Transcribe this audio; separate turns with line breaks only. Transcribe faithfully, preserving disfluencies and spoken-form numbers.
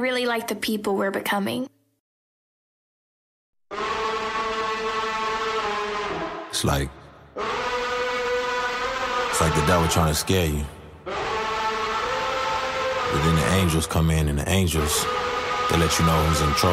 really like the people we're becoming.
It's like, it's like the devil trying to scare you. But then the angels come in, and the angels, they let you know who's in trouble.